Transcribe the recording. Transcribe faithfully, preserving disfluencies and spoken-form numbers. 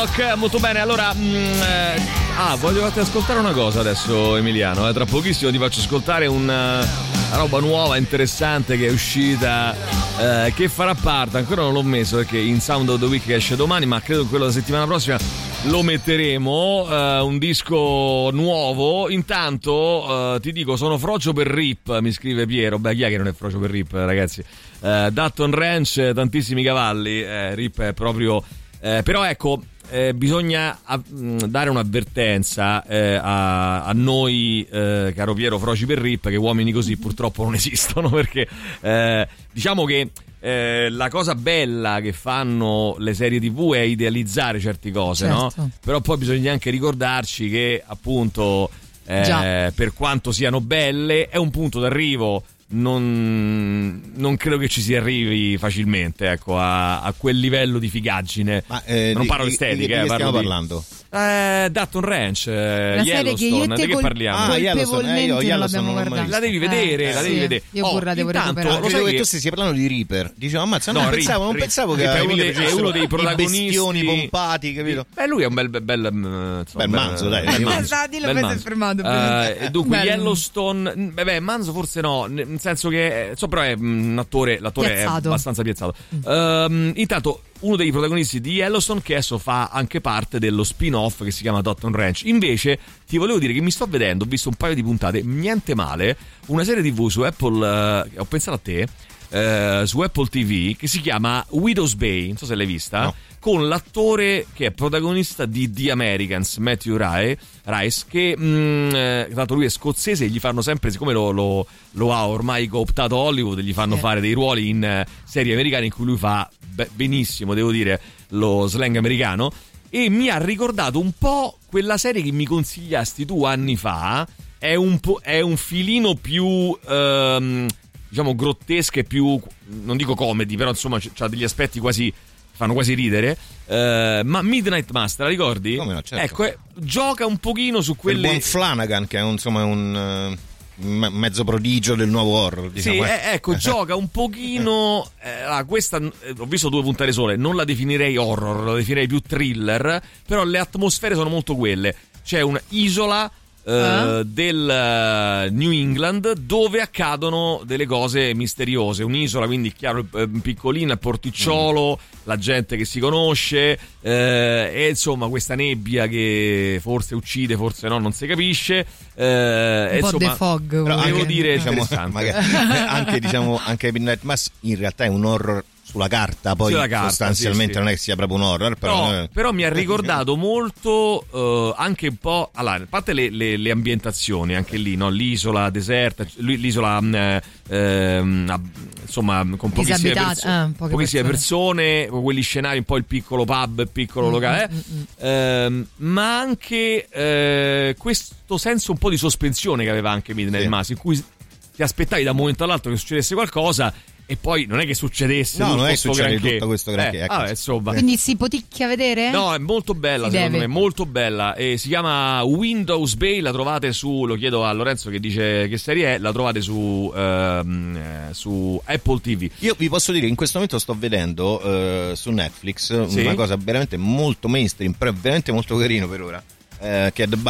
Ok, molto bene, allora mh, eh, ah, voglio farti ascoltare una cosa adesso, Emiliano, eh, tra pochissimo ti faccio ascoltare una, una roba nuova, interessante che è uscita, eh, che farà parte, ancora non l'ho messo perché in Sound of the Week che esce domani, ma credo che quello della settimana prossima lo metteremo, eh, un disco nuovo. Intanto eh, ti dico, sono frocio per Rip, mi scrive Piero. Beh, chi è che non è frocio per Rip, ragazzi? eh, Dutton Ranch, tantissimi cavalli, eh, Rip è proprio eh, però ecco, Eh, bisogna a, mh, dare un'avvertenza eh, a, a noi, eh, caro Piero, froci per Rip, che uomini così purtroppo non esistono, perché eh, diciamo che eh, la cosa bella che fanno le serie tivù è idealizzare certe cose, certo, no? Però poi bisogna anche ricordarci che appunto eh, per quanto siano belle è un punto d'arrivo. Non, non credo che ci si arrivi facilmente, ecco, a, a quel livello di figaggine. Ma eh, non parlo di estetica, di, di, eh, di parlo stiamo di parlando? Eh, Dutton Ranch, eh, una serie che io e te di che col- parliamo? Ah, Yellowstone, eh, io, non l'abbiamo guardata. La devi vedere, eh, la devi sì. vedere. Io oh, pure la devo intanto, recuperare. Lo sai che che tu stessi parlando di Reaper, dicevo ammazza, non no, pensavo, non Rip, pensavo Rip, che è uno dei, è uno dei protagonisti, bestioni pompati, capito? Beh, lui è un bel bel, bel, insomma, bel manzo, dai, bel manzo, Sa, dillo, bel poi si è manzo. fermato. Uh, dunque Bello. Yellowstone, beh, beh, manzo forse no, nel senso che so, però è un attore, l'attore piazzato. È abbastanza piazzato. Um, intanto uno dei protagonisti di Yellowstone, che adesso fa anche parte dello spin-off che si chiama Dutton Ranch. Invece ti volevo dire che mi sto vedendo, ho visto un paio di puntate, niente male, una serie tivù su Apple, eh, ho pensato a te, eh, su Apple ti vu, che si chiama Widow's Bay, non so se l'hai vista, no, con l'attore che è protagonista di The Americans, Matthew Rice, che mh, eh, tra l'altro lui è scozzese e gli fanno sempre, siccome lo, lo, lo ha ormai cooptato Hollywood, gli fanno eh. fare dei ruoli in eh, serie americane in cui lui fa be- benissimo, devo dire, lo slang americano. E mi ha ricordato un po' quella serie che mi consigliasti tu anni fa. È un, po', è un filino più ehm, diciamo grottesca e più, non dico comedy, però insomma c'ha degli aspetti quasi, fanno quasi ridere, eh, ma Midnight Mass, te la ricordi? Come no, certo. Ecco, eh, gioca un pochino su quelle... Il buon Flanagan, che è un, insomma un... Uh... mezzo prodigio del nuovo horror, diciamo. Sì, eh, ecco, gioca un pochino eh, ah, questa, eh, ho visto due puntate sole, non la definirei horror, la definirei più thriller, però le atmosfere sono molto quelle. C'è un'isola eh, ah. del uh, New England dove accadono delle cose misteriose, un'isola quindi chiaro, eh, piccolina, porticciolo, mm. la gente che si conosce, eh, e insomma questa nebbia che forse uccide, forse no, non si capisce. Eh, un insomma, po' The Fog, però devo anche, dire, diciamo, magari, anche diciamo anche Midnight Mass in realtà è un horror sulla carta, poi sulla carta, sostanzialmente sì, sì. Non è che sia proprio un horror, però, no, però mi ha ricordato molto uh, anche un po', allora, a parte le, le, le ambientazioni, anche lì, no? L'isola deserta, l'isola uh, uh, insomma con pochissime, perso- ah, pochissime persone. persone, con quegli scenari, un po' il piccolo pub, il piccolo mm, locale, mm, eh? mm. Uh, ma anche uh, questo senso un po' di sospensione che aveva anche Midnight sì. Mass, in cui ti aspettavi da un momento all'altro che succedesse qualcosa e poi non è che succedesse, no, non è succede granché. tutto questo granché, eh, ecco. ah, insomma. Quindi si poticchia vedere? No, è molto bella, si secondo deve. me, molto bella, e si chiama Widow's Bay, la trovate su, lo chiedo a Lorenzo che dice che serie è, la trovate su ehm, su Apple ti vu. Io vi posso dire, in questo momento sto vedendo eh, su Netflix sì? una cosa veramente molto mainstream, però veramente molto carino per ora, eh, che è The